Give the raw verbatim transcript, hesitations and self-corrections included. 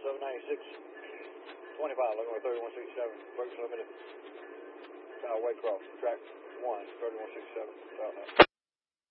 seven ninety-six twenty-five, looking for thirty-one sixty-seven. Brakes limited. Uh, Waycross, track one, thirty-one sixty-seven.